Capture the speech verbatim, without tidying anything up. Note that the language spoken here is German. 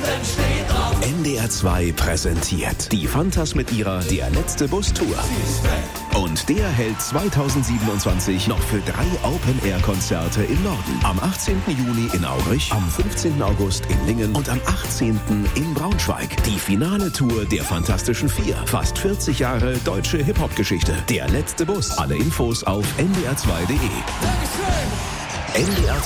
N D R zwei präsentiert die Fantas mit ihrer Der letzte Bus-Tour. Und der hält zweitausendsiebenundzwanzig noch für drei Open-Air-Konzerte im Norden. Am achtzehnten Juni in Aurich, am fünfzehnten August in Lingen und am achtzehnten in Braunschweig. Die finale Tour der Fantastischen Vier. Fast vierzig Jahre deutsche Hip-Hop-Geschichte. Der letzte Bus. Alle Infos auf n d r zwei punkt d e. N D R